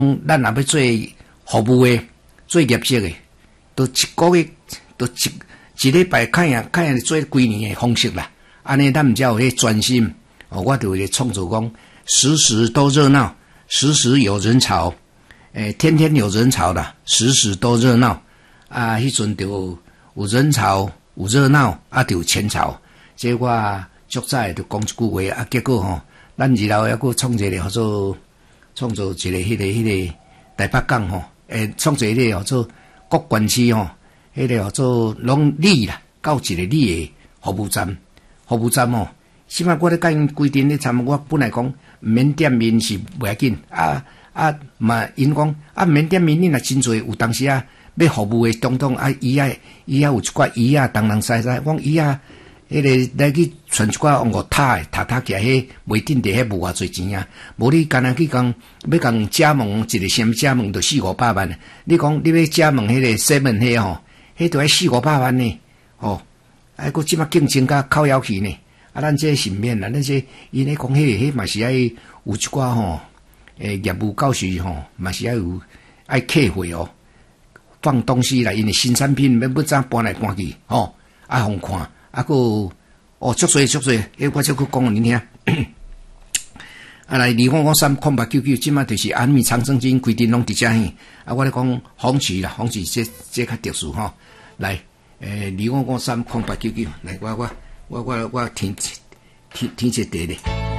咱若要做服务的、做业绩的，都一个月都一礼拜看样做几年的方式啦。安尼咱们才有迄专心。我就会创造讲，时时都热闹，时时有人潮，天天有人潮啦，时时都热闹。啊，迄阵就有人潮，有热闹，啊，就有钱潮。这我足早就讲一句话，啊，结果吼，咱日后还佫创造一个迄个台北港吼，创造一个叫做国关区吼，迄个叫做拢里啦，到一个里的服务站吼。起码我咧甲因规定咧参，我本来讲毋免点名是袂要紧，嘛因讲毋免点名，你若真侪有当时要服务诶当中伊有一寡椅东东西，讲椅迄个来去传一寡往塔起来，迄袂顶伫迄无偌侪钱啊！无你干那去讲要讲加盟一个什么加盟，就400-500万。你讲你要加盟迄个 7 迄吼，迄都要400-500万呢，哦，佫即马竞争甲靠腰去呢。咱这是免啦，咱这因咧讲迄嘛是爱有一寡吼，业务教学吼，嘛是爱客户哦，放东西来，因为新产品要怎搬来搬去，吼，互看，佫足侪，我就佫讲互恁听。来2553899，即马就是安米长生金规定拢伫遮嘿，我咧讲红旗啦，红旗这较特殊吼，来，2553899，来我听一个咧。